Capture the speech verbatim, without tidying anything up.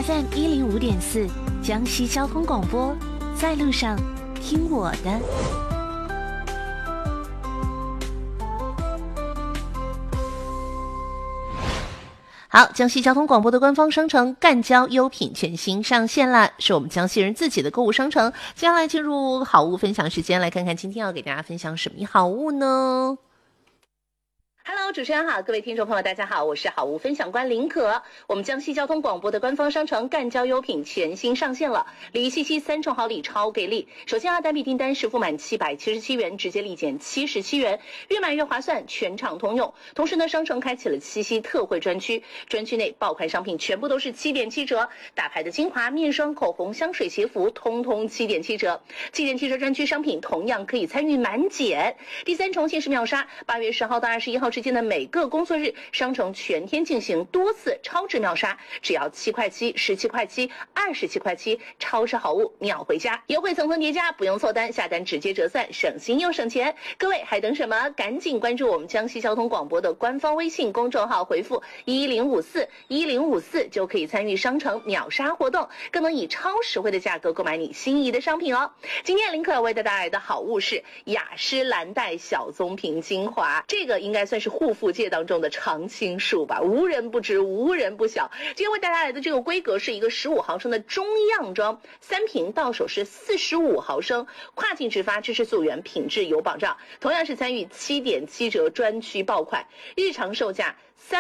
F M 一零五点四，江西交通广播，在路上听我的。好，江西交通广播的官方商城赣交优品全新上线了，是我们江西人自己的购物商城。接下来进入好物分享时间，来看看今天要给大家分享什么好物呢？Hello， 主持人好，各位听众朋友，大家好，我是好物分享官林可。我们江西交通广播的官方商城赣交优品全新上线了，礼七七三重好礼超给力。首先啊，单笔订单实付满七百七十七元，直接立减七十七元，越买越划算，全场通用。同时呢，商城开启了七夕特惠专区，专区内爆款商品全部都是七点七折，大牌的精华、面霜、口红、香水、鞋服，通通七点七折。七点七折专区商品同样可以参与满减。第三重限时秒杀，八月十号到二十一号之间的每个工作日，商城全天进行多次超值秒杀，只要七块七、十七块七、二十七块七，超市好物秒回家，优惠层层叠加，不用凑单，下单直接折算，省心又省钱。各位还等什么？赶紧关注我们江西交通广播的官方微信公众号，回复一零五四一零五四就可以参与商城秒杀活动，更能以超实惠的价格购买你心仪的商品哦。今天林可为大家带来的好物是雅诗兰黛小棕瓶精华，这个应该算是护肤界当中的常青树吧，无人不知，无人不晓。今天为大家来的这个规格是一个十五毫升的中样装，三瓶到手是四十五毫升，跨境直发，支持溯源，品质有保障。同样是参与七点七折专区爆款，日常售价